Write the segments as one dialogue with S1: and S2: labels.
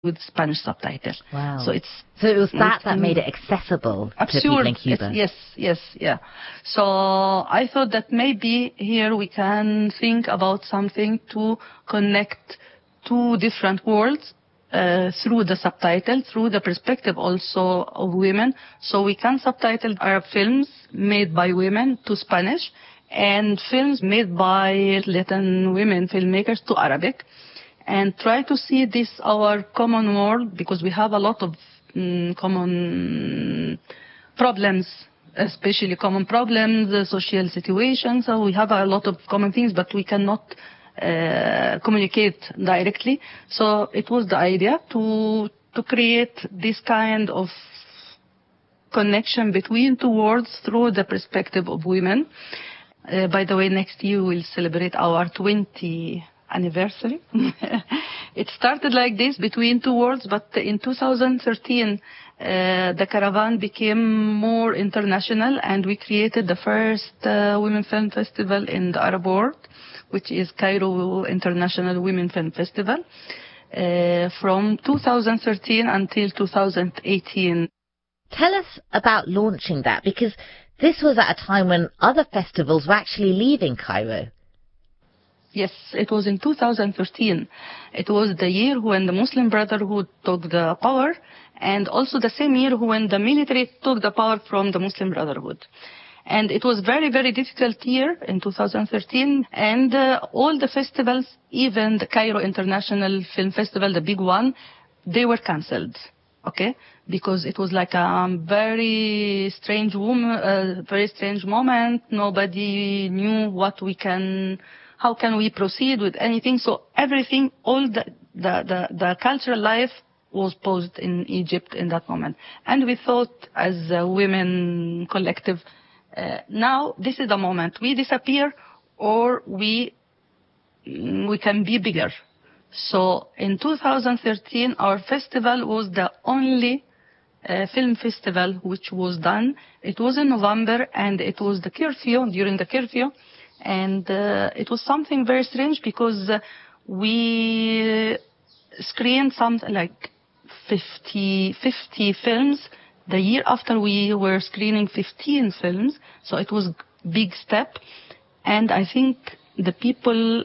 S1: with Spanish subtitles.
S2: Wow.
S1: So
S2: it was that made it accessible to people in Cuba.
S1: Yes, yeah. So I thought that maybe here we can think about something to connect two different worlds through the subtitle, through the perspective also of women. So we can subtitle Arab films made by women to Spanish and films made by Latin women filmmakers to Arabic, and try to see this our common world, because we have a lot of common problems, especially common problems, social situations. So we have a lot of common things, but we cannot communicate directly. So it was the idea to create this kind of connection between two worlds through the perspective of women. By the way, next year we'll celebrate our 20th anniversary. It started like this, between two worlds, but in 2013 the caravan became more international, and we created the first Women Film Festival in the Arab world, which is Cairo International Women Film Festival, from 2013 until 2018.
S2: Tell us about launching that, because this was at a time when other festivals were actually leaving Cairo.
S1: Yes, it was in 2013. It was the year when the Muslim Brotherhood took the power, and also the same year when the military took the power from the Muslim Brotherhood. And it was very, very difficult year in 2013, and all the festivals, even the Cairo International Film Festival, the big one, they were cancelled. Okay, because it was like a very strange moment. Nobody knew how can we proceed with anything. So everything, all the cultural life was paused in Egypt in that moment. And we thought, as a women collective, now this is the moment. We disappear, or we can be bigger. So in 2013, our festival was the only film festival which was done. It was in November, and it was during the curfew. And it was something very strange, because we screened something like 50 films. The year after, we were screening 15 films. So it was a big step. And I think the people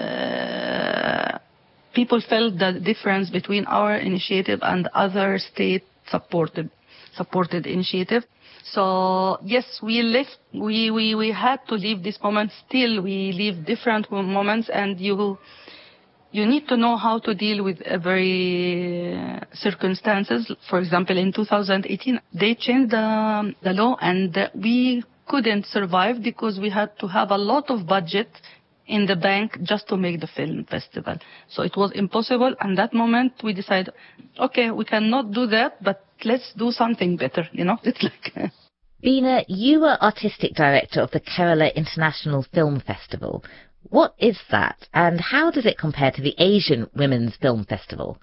S1: felt the difference between our initiative and other state-supported initiative. So yes, we left. We had to leave this moment. Still, we live different moments, and you need to know how to deal with every circumstances. For example, in 2018, they changed the law, and we couldn't survive because we had to have a lot of budget in the bank just to make the film festival. So it was impossible. And that moment we decided, okay, we cannot do that, but let's do something better. It's like.
S2: Bina, you were artistic director of the Kerala International Film Festival. What is that, and how does it compare to the Asian Women's Film Festival?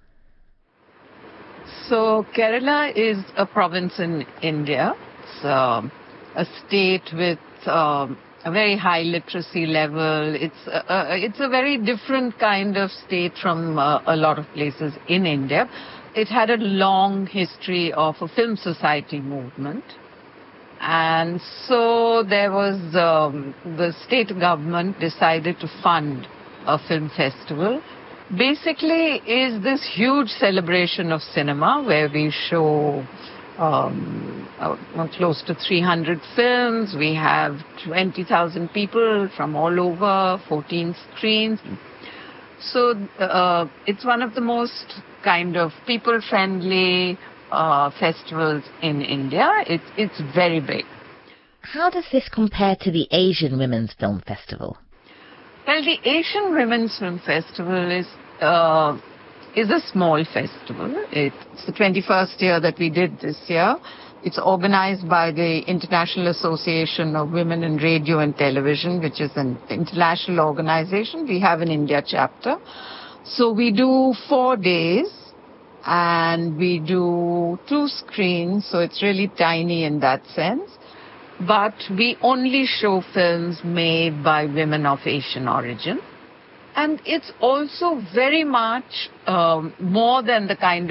S3: So Kerala is a province in India. It's a state with a very high literacy level. It's a very different kind of state from a lot of places in India. It had a long history of a film society movement. And so there was, the state government decided to fund a film festival. Basically is this huge celebration of cinema where we show close to 300 films. We have 20,000 people from all over, 14 screens. So it's one of the most kind of people-friendly festivals in India. It's very big.
S2: How does this compare to the Asian Women's Film Festival?
S3: Well, the Asian Women's Film Festival is a small festival. It's the 21st year that we did this year. It's organized by the International Association of Women in Radio and Television, which is an international organization. We have an India chapter. So we do 4 days, and we do 2 screens, so it's really tiny in that sense. But we only show films made by women of Asian origin. And it's also very much more than the kind